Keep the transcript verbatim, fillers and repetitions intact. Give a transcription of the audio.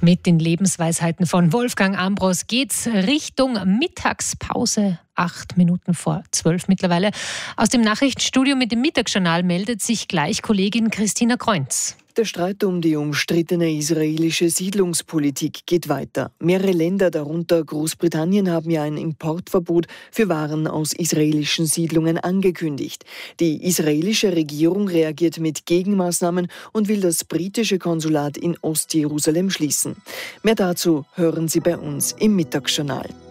Mit den Lebensweisheiten von Wolfgang Ambros geht's Richtung Mittagspause. Acht Minuten vor zwölf mittlerweile. Aus dem Nachrichtenstudio mit dem Mittagsjournal meldet sich gleich Kollegin Christina Kreunz. Der Streit um die umstrittene israelische Siedlungspolitik geht weiter. Mehrere Länder, darunter Großbritannien, haben ja ein Importverbot für Waren aus israelischen Siedlungen angekündigt. Die israelische Regierung reagiert mit Gegenmaßnahmen und will das britische Konsulat in Ostjerusalem schließen. Mehr dazu hören Sie bei uns im Mittagsjournal.